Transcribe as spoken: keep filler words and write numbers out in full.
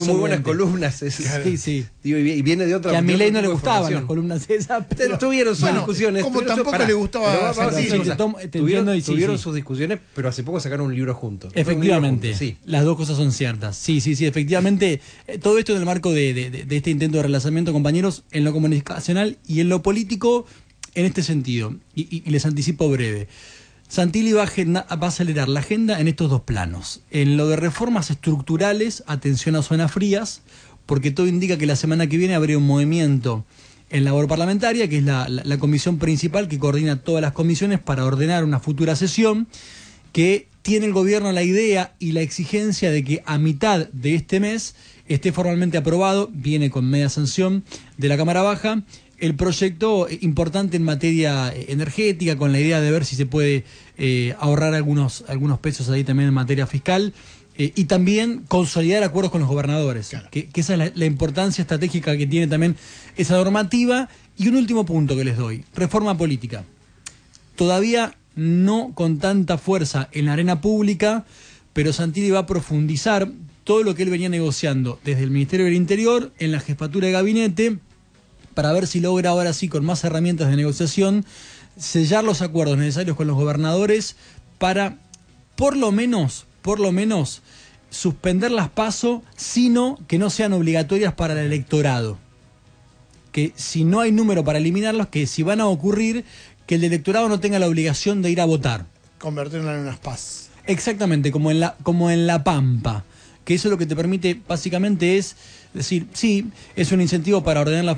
muy buenas columnas. Es, sí, sí. Digo, y viene de otra. Que a Milei no le gustaban gustaban las columnas esas. Pero tuvieron sus bueno, discusiones. Como tampoco para, le gustaba. Pero, sí, sí, sí, sí, te tomo, te tuvieron y sí, tuvieron sí. sus discusiones, pero hace poco sacaron un libro juntos. Efectivamente, libro juntos, sí. Las dos cosas son ciertas. Sí, sí, sí, efectivamente. Eh, todo esto en el marco de, de, de este intento de relanzamiento, compañeros, en lo comunicacional y en lo político, en este sentido. Y, y, y les anticipo breve. Santilli va a, agenda, va a acelerar la agenda en estos dos planos. En lo de reformas estructurales, atención a zonas frías, porque todo indica que la semana que viene habría un movimiento en labor parlamentaria, que es la, la, la comisión principal que coordina todas las comisiones para ordenar una futura sesión, que tiene el gobierno la idea y la exigencia de que a mitad de este mes esté formalmente aprobado, viene con media sanción de la Cámara Baja, el proyecto importante en materia energética, con la idea de ver si se puede eh, ahorrar algunos, algunos pesos ahí también en materia fiscal, eh, y también consolidar acuerdos con los gobernadores, claro. que, que esa es la, la importancia estratégica que tiene también esa normativa. Y un último punto que les doy, reforma política. Todavía no con tanta fuerza en la arena pública, pero Santilli va a profundizar todo lo que él venía negociando desde el Ministerio del Interior, en la jefatura de gabinete, para ver si logra ahora sí, con más herramientas de negociación, sellar los acuerdos necesarios con los gobernadores para, por lo menos, por lo menos, suspender las PASO, sino que no sean obligatorias para el electorado. Que si no hay número para eliminarlos, que si van a ocurrir, que el electorado no tenga la obligación de ir a votar. Convertirla en unas PAS. Exactamente, como en la, como en La Pampa. Que eso lo que te permite, básicamente, es decir, sí, es un incentivo para ordenar la